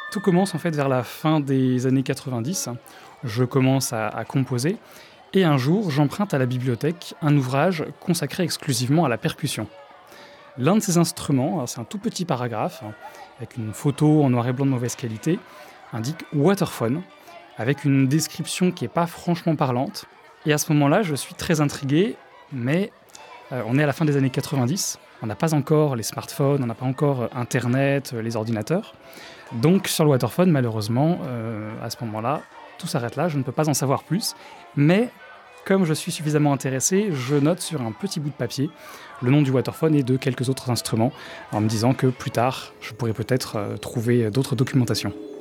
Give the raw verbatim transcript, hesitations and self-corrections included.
Tout commence en fait vers la fin des années quatre-vingt-dix. Je commence à, à composer et un jour, j'emprunte à la bibliothèque un ouvrage consacré exclusivement à la percussion. L'un de ces instruments, alors c'est un tout petit paragraphe hein, avec une photo en noir et blanc de mauvaise qualité, indique Waterphone avec une description qui n'est pas franchement parlante. Et à ce moment-là, je suis très intrigué, mais euh, on est à la fin des années quatre-vingt-dix. On n'a pas encore les smartphones, on n'a pas encore euh, Internet, euh, les ordinateurs. Donc sur le Waterphone, malheureusement, euh, à ce moment-là, tout s'arrête là, je ne peux pas en savoir plus. Mais comme je suis suffisamment intéressé, je note sur un petit bout de papier le nom du Waterphone et de quelques autres instruments, en me disant que plus tard, je pourrais peut-être euh, trouver d'autres documentations.